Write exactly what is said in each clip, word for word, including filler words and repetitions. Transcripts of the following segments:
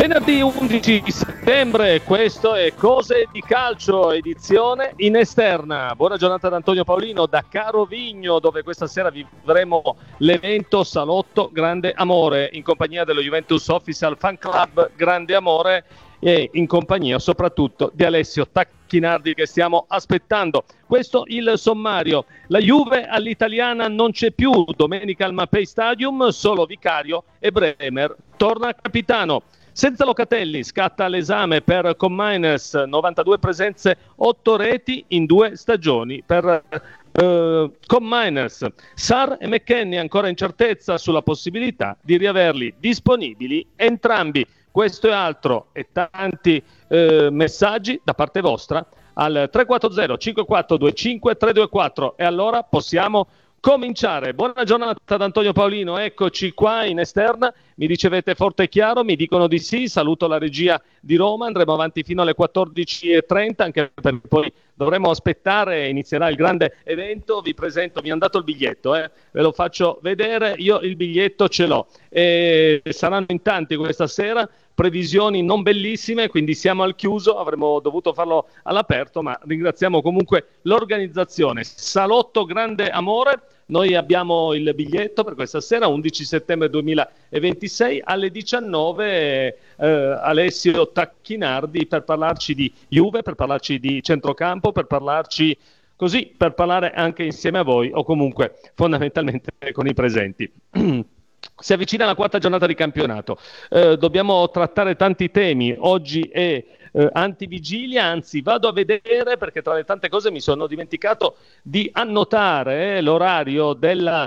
Venerdì undici settembre, questo è Cose di Calcio, edizione in esterna. Buona giornata da Antonio Paolino da Carovigno, dove questa sera vivremo l'evento Salotto Grande Amore in compagnia dello Juventus Official Fan Club Grande Amore e in compagnia soprattutto di Alessio Tacchinardi, che stiamo aspettando. Questo il sommario. La Juve all'italiana non c'è più, domenica al Mapei Stadium, solo Vicario e Bremer torna capitano. Senza Locatelli scatta l'esame per Cominers, novantadue presenze, otto reti in due stagioni per eh, Cominers. Sarr e McKennie ancora incertezza sulla possibilità di riaverli disponibili entrambi. Questo e altro e tanti eh, messaggi da parte vostra al tre quattro zero cinque quattro due cinque tre due quattro, e allora possiamo cominciare. Buona giornata da Antonio Paolino, eccoci qua in esterna. Mi ricevete forte e chiaro? Mi dicono di sì. Saluto la regia di Roma, andremo avanti fino alle quattordici e trenta, anche perché poi dovremo aspettare, inizierà il grande evento. Vi presento, mi hanno dato il biglietto, eh? Ve lo faccio vedere, io il biglietto ce l'ho. E saranno in tanti questa sera, previsioni non bellissime, quindi siamo al chiuso, avremmo dovuto farlo all'aperto, ma ringraziamo comunque l'organizzazione. Salotto Grande Amore, noi abbiamo il biglietto per questa sera, undici settembre duemilaventisei alle diciannove, eh, Alessio Tacchinardi per parlarci di Juve, per parlarci di centrocampo, per parlarci così, per parlare anche insieme a voi o comunque fondamentalmente con i presenti. Si avvicina la quarta giornata di campionato, eh, dobbiamo trattare tanti temi, oggi è eh, antivigilia, anzi vado a vedere perché tra le tante cose mi sono dimenticato di annotare eh, l'orario della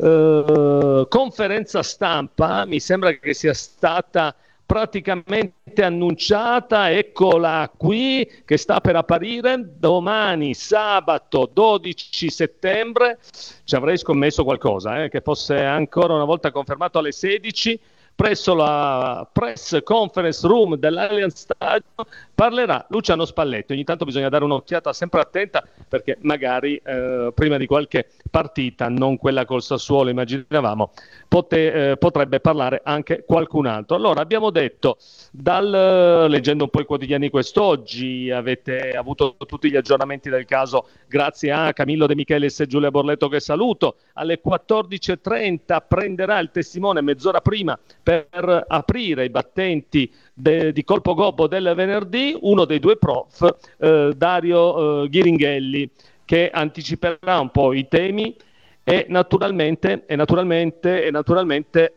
eh, conferenza stampa, mi sembra che sia stata praticamente annunciata, eccola qui che sta per apparire domani sabato dodici settembre. Ci avrei scommesso qualcosa eh, che fosse ancora una volta confermato alle sedici presso la press conference room dell'Allianz Stadium. Parlerà Luciano Spalletti. Ogni tanto bisogna dare un'occhiata sempre attenta perché magari eh, prima di qualche partita, non quella col Sassuolo immaginavamo, pote, eh, potrebbe parlare anche qualcun altro. Allora abbiamo detto, dal, leggendo un po' i quotidiani quest'oggi, avete avuto tutti gli aggiornamenti del caso grazie a Camillo De Michelis e Giulia Borletto, che saluto. Alle quattordici e trenta prenderà il testimone mezz'ora prima per aprire i battenti de, di colpo gobbo del venerdì uno dei due prof, eh, Dario eh, Ghiringhelli, che anticiperà un po' i temi e naturalmente e naturalmente e naturalmente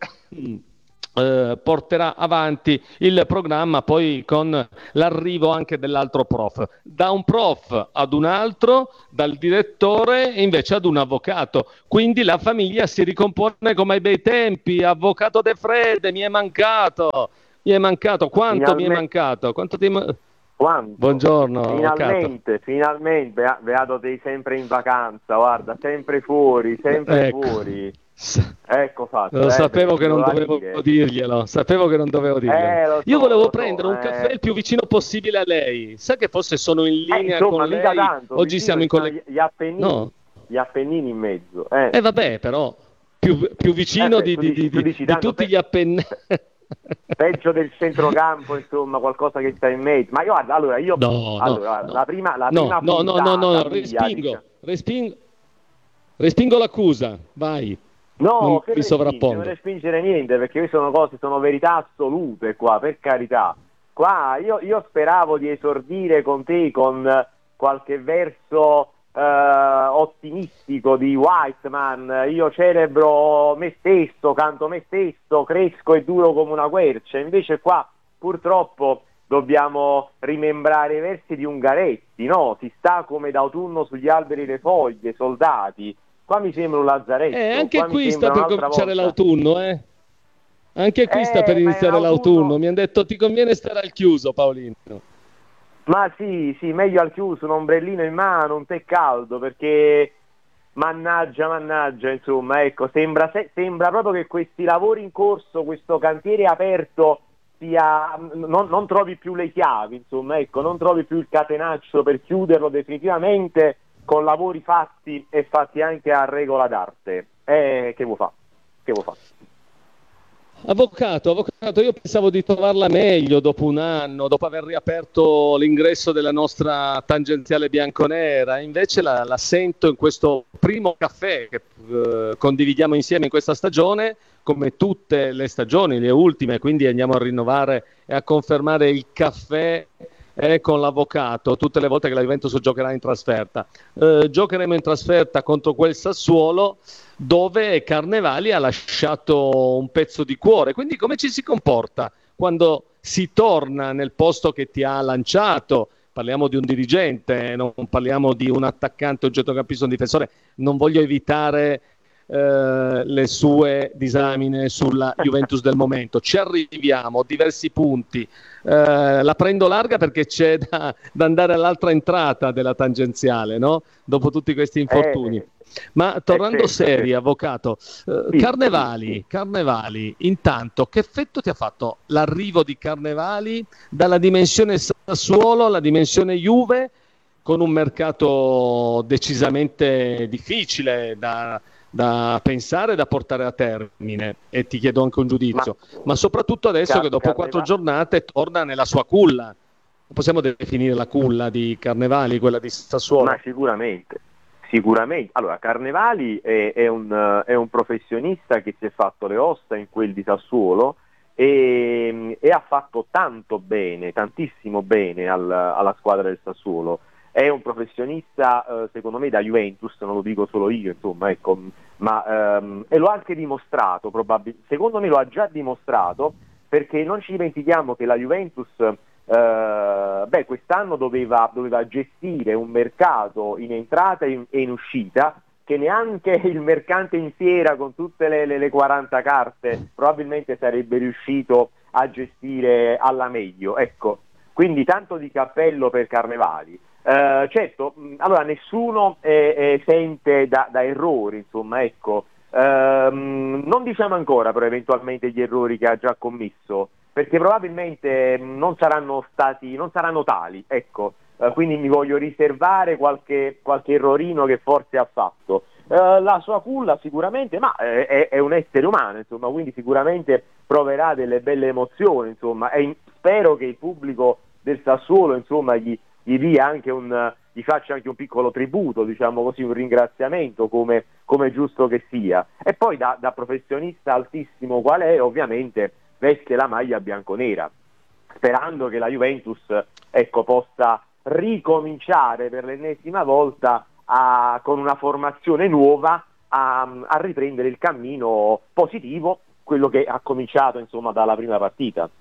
eh, porterà avanti il programma poi con l'arrivo anche dell'altro prof, da un prof ad un altro, dal direttore invece ad un avvocato, quindi la famiglia si ricompone come ai bei tempi. Avvocato De Fredde, mi è mancato mi è mancato quanto Finalmente. mi è mancato quanto ti ma... Quanto? Buongiorno finalmente avvocato. finalmente Beato, sei sempre in vacanza, guarda, sempre fuori, sempre ecco. fuori. Ecco fatto. Lo eh, sapevo che non dovevo dire. dirglielo, sapevo che non dovevo dirglielo. Eh, lo so, Io volevo lo prendere so, un caffè eh. il più vicino possibile a lei. Sa che forse sono in Eh, linea insomma, con mica lei. tanto, Oggi siamo in collegamento. gli Appennini, No. gli Appennini in mezzo. Eh, eh vabbè, però più, più vicino eh, beh, di, tu di, dici, di, tu di, dici di tanto tutti pe- gli Appennini. peggio del centrocampo, insomma, qualcosa che sta in mezzo. Ma io guarda, allora io No, allora, no, no. la prima la No, prima no, no, no, no, puntata no, mia, respingo, diciamo. respingo, respingo l'accusa, vai. Non No, che mi respingere, non sovrappongo. respingere niente, perché queste sono cose, sono verità assolute qua, per carità. Qua io, io speravo di esordire con te con qualche verso eh, ottimistico di Whiteman. Io celebro me stesso, canto me stesso, cresco e duro come una quercia. Invece qua purtroppo dobbiamo rimembrare i versi di Ungaretti, no? Si sta come d'autunno sugli alberi le foglie, soldati. Qua mi sembra un lazzaretto. Eh, anche qua qui mi sta per cominciare volta. l'autunno, eh. Anche qui eh, sta per iniziare l'autunno. l'autunno. Mi hanno detto ti conviene stare al chiuso, Paolino. Ma sì, sì, meglio al chiuso, un ombrellino in mano, un tè caldo, perché mannaggia, mannaggia, insomma, ecco, sembra, se, sembra proprio che questi lavori in corso, questo cantiere aperto, sia, non, non trovi più le chiavi, insomma, ecco, non trovi più il catenaccio per chiuderlo definitivamente, con lavori fatti e fatti anche a regola d'arte. Eh, che vuoi fa? Che vuoi fa? Avvocato, avvocato, io pensavo di trovarla meglio dopo un anno, dopo aver riaperto l'ingresso della nostra tangenziale bianconera, invece la, la sento in questo primo caffè che eh, condividiamo insieme in questa stagione, come tutte le stagioni, le ultime, quindi andiamo a rinnovare e a confermare il caffè eh, con l'avvocato tutte le volte che la Juventus giocherà in trasferta. Eh, giocheremo in trasferta contro quel Sassuolo dove Carnevali ha lasciato un pezzo di cuore. Quindi come ci si comporta quando si torna nel posto che ti ha lanciato? Parliamo di un dirigente, non parliamo di un attaccante, un centrocampista, un difensore. Non voglio evitare eh, le sue disamine sulla Juventus del momento. Ci arriviamo, diversi punti. Eh, la prendo larga perché c'è da, da andare all'altra entrata della tangenziale, no? Dopo tutti questi infortuni. Eh, Ma tornando eh, certo, seri, certo. avvocato, eh, Sì, Carnevali, sì. Carnevali, intanto che effetto ti ha fatto l'arrivo di Carnevali dalla dimensione Sassuolo alla dimensione Juve, con un mercato decisamente difficile da, da pensare e da portare a termine? E ti chiedo anche un Ma giudizio, ma soprattutto adesso che Car- dopo quattro Carneva- giornate torna nella sua culla. Possiamo definire la culla di Carnevali, quella di Ma Sassuolo? sicuramente, sicuramente. Allora, Carnevali è, è un, eh, è un professionista che si è fatto le ossa in quel di Sassuolo e, e ha fatto tanto bene, tantissimo bene al- alla squadra del Sassuolo. È un professionista, eh, secondo me, da Juventus, non lo dico solo io, insomma, ecco, ma ehm, e lo ha anche dimostrato, probabilmente. Secondo me lo ha già dimostrato, perché non ci dimentichiamo che la Juventus Uh, beh, quest'anno doveva, doveva gestire un mercato in entrata e in, e in uscita che neanche il mercante in fiera con tutte le, le, le quaranta carte probabilmente sarebbe riuscito a gestire alla meglio. Ecco, quindi tanto di cappello per Carnevali. Uh, certo, mh, allora nessuno è, è esente da, da errori, insomma, ecco. Uh, non diciamo ancora però eventualmente gli errori che ha già commesso, perché probabilmente non saranno stati, non saranno tali, ecco, eh, quindi mi voglio riservare qualche, qualche errorino che forse ha fatto. Eh, la sua culla sicuramente, ma eh, è, è un essere umano, insomma, quindi sicuramente proverà delle belle emozioni, insomma, e in- spero che il pubblico del Sassuolo, insomma, gli, gli dia anche un, gli faccia anche un piccolo tributo, diciamo così, un ringraziamento come, come è giusto che sia. E poi da, da professionista altissimo qual è, ovviamente veste la maglia bianconera, sperando che la Juventus, ecco, possa ricominciare per l'ennesima volta a, con una formazione nuova a, a riprendere il cammino positivo, quello che ha cominciato, insomma, dalla prima partita.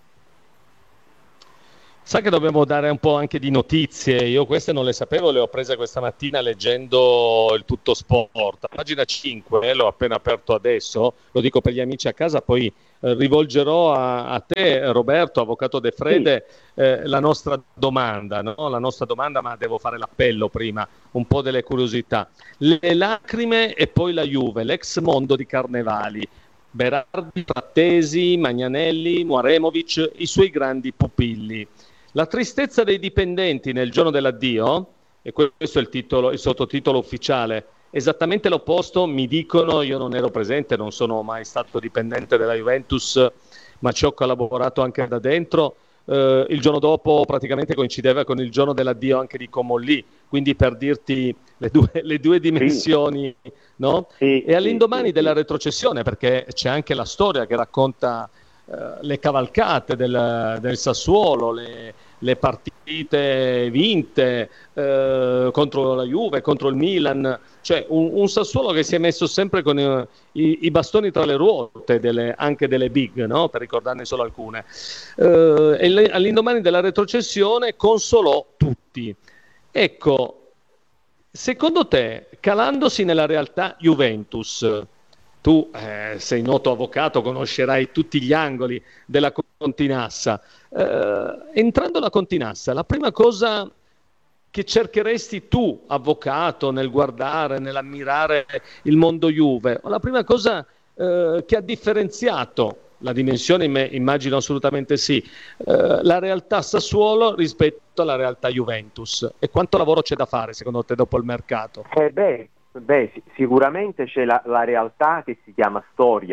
Sa che dobbiamo dare un po' anche di notizie, io queste non le sapevo, le ho prese questa mattina leggendo il Tutto Sport. A pagina cinque, eh, l'ho appena aperto adesso, lo dico per gli amici a casa, poi eh, rivolgerò a, a te, Roberto, avvocato De Sì, Frede, eh, la nostra domanda, no? La nostra domanda, ma devo fare l'appello prima, un po' delle curiosità. Le lacrime e poi la Juve, l'ex mondo di Carnevali. Berardi, Frattesi, Magnanelli, Muaremovic, i suoi grandi pupilli. La tristezza dei dipendenti nel giorno dell'addio, e questo è il titolo, il sottotitolo ufficiale, esattamente l'opposto, mi dicono, io non ero presente, non sono mai stato dipendente della Juventus, ma ci ho collaborato anche da dentro. Eh, il giorno dopo praticamente coincideva con il giorno dell'addio anche di Comolli, quindi per dirti le due, le due sì, dimensioni, no? sì, E sì, sì, all'indomani della sì. retrocessione, perché c'è anche la storia che racconta eh, le cavalcate del, del Sassuolo, le, le partite vinte eh, contro la Juve, contro il Milan, cioè un, un Sassuolo che si è messo sempre con eh, i, i bastoni tra le ruote, delle, anche delle big, no? Per ricordarne solo alcune. Eh, e le, all'indomani della retrocessione consolò tutti. Ecco, secondo te, calandosi nella realtà Juventus, tu eh, sei noto avvocato, conoscerai tutti gli angoli della Continassa. Eh, entrando alla Continassa, la prima cosa che cercheresti tu, avvocato, nel guardare, nell'ammirare il mondo Juve, o la prima cosa eh, che ha differenziato la dimensione, imm- immagino assolutamente sì, eh, la realtà Sassuolo rispetto alla realtà Juventus, e quanto lavoro c'è da fare secondo te dopo il mercato? Eh beh, beh, sì, sicuramente c'è la, la realtà che si chiama storia,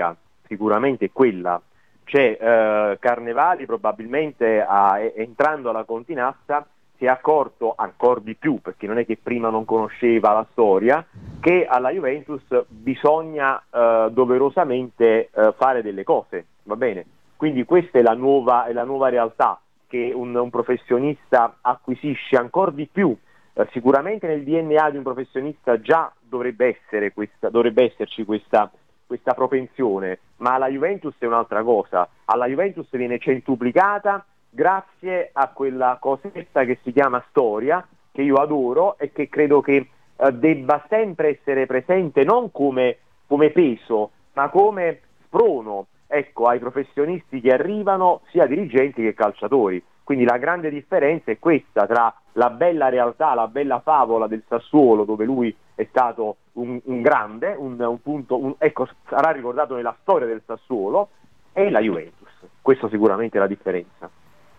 sicuramente è quella. C'è eh, Carnevali probabilmente a, entrando alla Continassa si è accorto ancora di più, perché non è che prima non conosceva la storia, che alla Juventus bisogna eh, doverosamente eh, fare delle cose, va bene? Quindi questa è la nuova, è la nuova realtà che un, un professionista acquisisce ancora di più. Eh, sicuramente nel D N A di un professionista già dovrebbe essere questa, dovrebbe esserci questa, questa propensione, ma alla Juventus è un'altra cosa. Alla Juventus viene centuplicata grazie a quella cosetta che si chiama storia, che io adoro e che credo che eh, debba sempre essere presente non come, come peso, ma come sprono, ecco, ai professionisti che arrivano, sia dirigenti che calciatori. Quindi la grande differenza è questa tra la bella realtà, la bella favola del Sassuolo, dove lui è stato un, un grande, un, un punto, un, ecco, sarà ricordato nella storia del Sassuolo, e la Juventus. Questo sicuramente è la differenza.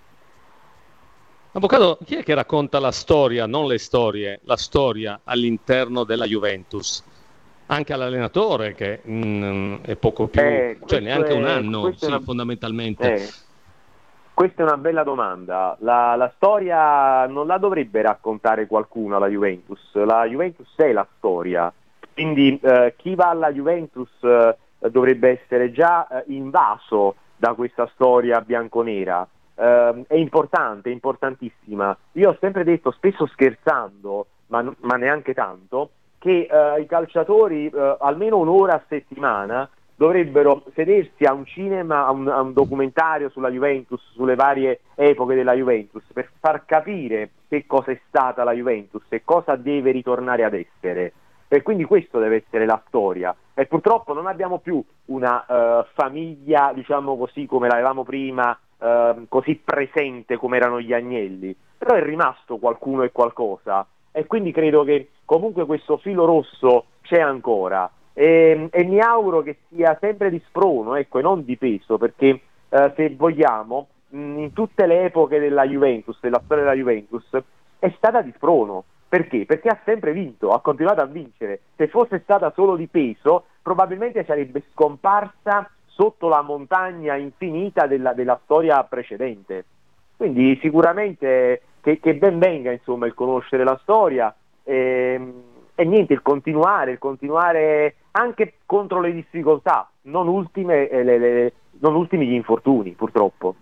Avvocato, chi è che racconta la storia, non le storie, la storia all'interno della Juventus? Anche all'allenatore, che mm, è poco più, eh, cioè neanche è, un anno, sì, una, fondamentalmente. Eh, questa è una bella domanda. La, la storia non la dovrebbe raccontare qualcuno alla Juventus, la Juventus è la storia, quindi eh, chi va alla Juventus eh, dovrebbe essere già eh, invaso da questa storia bianconera. Uh, è importante, è importantissima. Io ho sempre detto, spesso scherzando, ma, ma neanche tanto, che uh, i calciatori uh, almeno un'ora a settimana dovrebbero sedersi a un cinema, a un, a un documentario sulla Juventus, sulle varie epoche della Juventus, per far capire che cosa è stata la Juventus e cosa deve ritornare ad essere. E quindi questo deve essere la storia. E purtroppo non abbiamo più una uh, famiglia, diciamo così, come l'avevamo prima, Uh, così presente come erano gli Agnelli, però è rimasto qualcuno e qualcosa, e quindi credo che comunque questo filo rosso c'è ancora, e, e mi auguro che sia sempre di sprono, ecco, e non di peso, perché uh, se vogliamo mh, in tutte le epoche della Juventus, della storia della Juventus, è stata di sprono. Perché? Perché ha sempre vinto, ha continuato a vincere. Se fosse stata solo di peso, probabilmente sarebbe scomparsa sotto la montagna infinita della, della storia precedente. Quindi sicuramente che, che ben venga, insomma, il conoscere la storia e, e niente, il continuare, il continuare anche contro le difficoltà, non ultime, eh, le, le, non ultimi gli infortuni, purtroppo.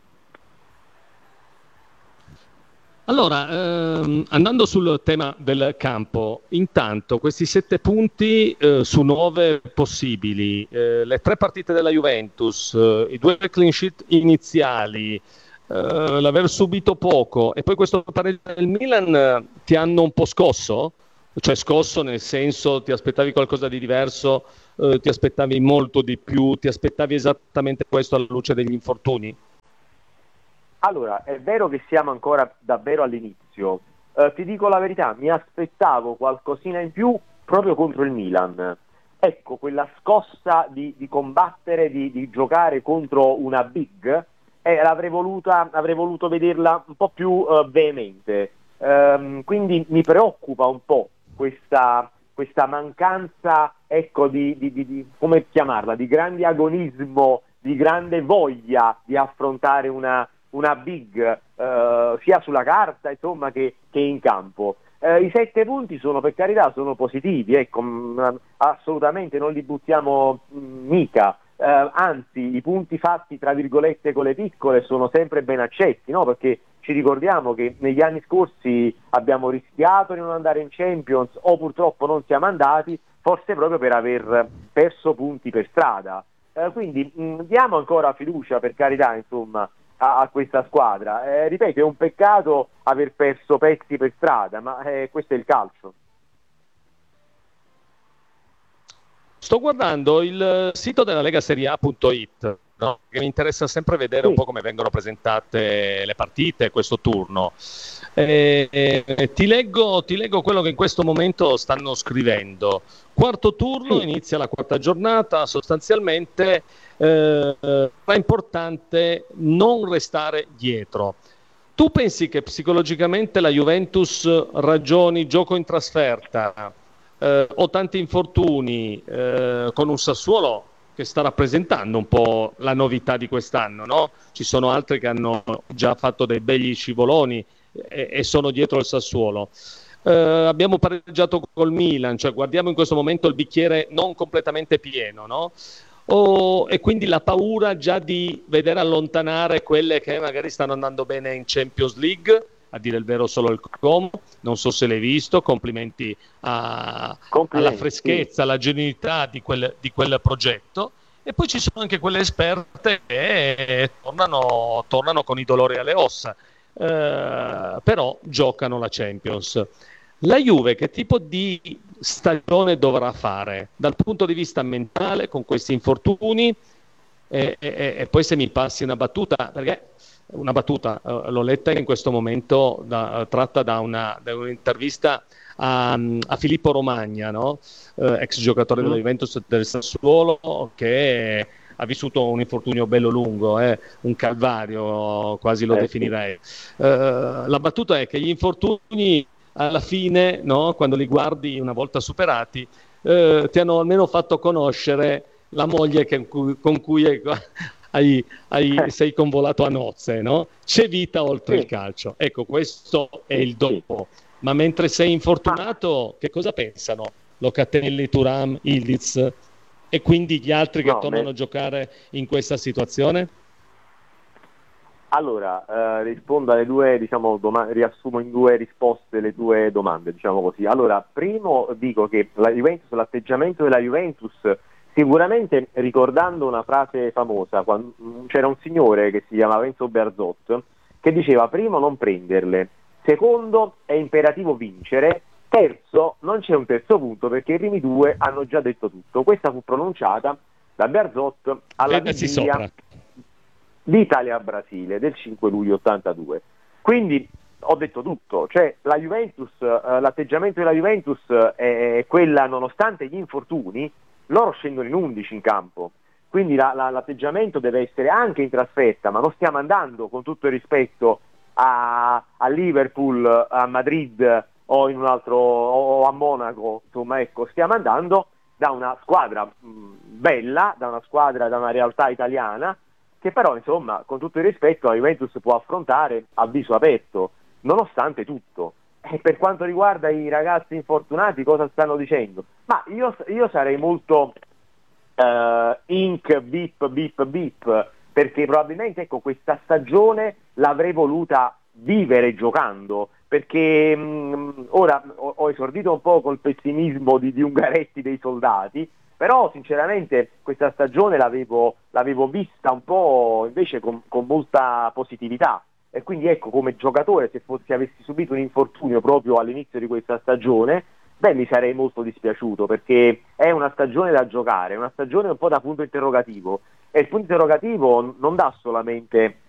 Allora, ehm, andando sul tema del campo, intanto questi sette punti eh, su nove possibili, eh, le tre partite della Juventus, eh, i due clean sheet iniziali, eh, l'aver subito poco e poi questo pareggio del Milan eh, ti hanno un po' scosso? Cioè scosso nel senso, ti aspettavi qualcosa di diverso, eh, ti aspettavi molto di più, ti aspettavi esattamente questo alla luce degli infortuni? Allora, è vero che siamo ancora davvero all'inizio, eh, ti dico la verità, mi aspettavo qualcosina in più proprio contro il Milan. Ecco, quella scossa di, di combattere, di, di giocare contro una big, eh, l'avrei voluta, avrei voluto vederla un po' più eh, veemente. Ehm, quindi mi preoccupa un po' questa, questa mancanza, ecco, di, di, di, di, come chiamarla, di grande agonismo, di grande voglia di affrontare una una big eh, sia sulla carta, insomma, che, che in campo. Eh, i sette punti sono, per carità, sono positivi, ecco, mh, assolutamente non li buttiamo mh, mica, eh, anzi i punti fatti tra virgolette con le piccole sono sempre ben accetti, no? Perché ci ricordiamo che negli anni scorsi abbiamo rischiato di non andare in Champions o purtroppo non siamo andati, forse proprio per aver perso punti per strada. Eh, quindi mh, diamo ancora fiducia, per carità, insomma, a, a questa squadra. Eh, ripeto, è un peccato aver perso pezzi per strada, ma eh, questo è il calcio. Sto guardando il sito della Lega Serie A punto it, no? Che mi interessa sempre vedere sì. un po' come vengono presentate le partite, questo turno. Eh, eh, ti, leggo, ti leggo quello che in questo momento stanno scrivendo. Quarto turno, sì. inizia la quarta giornata, sostanzialmente eh, è importante non restare dietro. Tu pensi che psicologicamente la Juventus ragioni gioco in trasferta, Eh, ho tanti infortuni, eh, con un Sassuolo che sta rappresentando un po' la novità di quest'anno, no? Ci sono altri che hanno già fatto dei begli scivoloni e, e sono dietro il Sassuolo. Eh, abbiamo pareggiato col Milan, cioè guardiamo in questo momento il bicchiere non completamente pieno, no? O, e quindi la paura già di vedere allontanare quelle che magari stanno andando bene in Champions League, a dire il vero solo il Como, non so se l'hai visto, complimenti, a, complimenti alla freschezza, alla genuinità di quel, di quel progetto. E poi ci sono anche quelle esperte che tornano, tornano con i dolori alle ossa, eh, però giocano la Champions. La Juve che tipo di stagione dovrà fare dal punto di vista mentale con questi infortuni? E, e, e poi se mi passi una battuta, perché una battuta eh, l'ho letta in questo momento da, tratta da, una, da un'intervista a, a Filippo Romagna, no? eh, ex giocatore della Juventus e del Sassuolo, che ha vissuto un infortunio bello lungo, eh, un calvario quasi lo eh, definirei. Sì. Eh, la battuta è che gli infortuni alla fine, no, quando li guardi una volta superati, eh, ti hanno almeno fatto conoscere la moglie che, con cui hai, hai, hai, sei convolato a nozze, no? C'è vita oltre sì. il calcio. Ecco, questo è il dopo. Ma mentre sei infortunato, che cosa pensano? Locatelli, Thuram, Ildiz e quindi gli altri che no, tornano me... a giocare in questa situazione? Allora, eh, rispondo alle due, diciamo, doma- riassumo in due risposte le tue domande, diciamo così. Allora, primo dico che la Juventus, l'atteggiamento della Juventus, sicuramente ricordando una frase famosa, quando c'era un signore che si chiamava Enzo Bearzot, che diceva: primo, non prenderle, secondo, è imperativo vincere, terzo, non c'è un terzo punto perché i primi due hanno già detto tutto. Questa fu pronunciata da Bearzot alla vigilia l'Italia-Brasile del cinque luglio ottantadue. Quindi ho detto tutto, cioè la Juventus, eh, l'atteggiamento della Juventus è quella, nonostante gli infortuni, loro scendono in undici in campo, quindi la, la, l'atteggiamento deve essere anche in trasferta, ma non stiamo andando, con tutto il rispetto, a, a Liverpool, a Madrid o in un altro, o a Monaco, insomma, ecco, stiamo andando da una squadra mh, bella, da una squadra, da una realtà italiana, che però, insomma, con tutto il rispetto, la Juventus può affrontare a viso aperto, nonostante tutto. E per quanto riguarda i ragazzi infortunati, cosa stanno dicendo? Ma io, io sarei molto uh, inc, bip, bip, bip, perché probabilmente, ecco, questa stagione l'avrei voluta vivere giocando, perché mh, ora ho, ho esordito un po' col pessimismo di, di Ungaretti dei soldati, però sinceramente questa stagione l'avevo, l'avevo vista un po' invece con, con molta positività, e quindi ecco, come giocatore, se fossi, avessi subito un infortunio proprio all'inizio di questa stagione, beh, mi sarei molto dispiaciuto, perché è una stagione da giocare, è una stagione un po' da punto interrogativo, e il punto interrogativo non dà solamente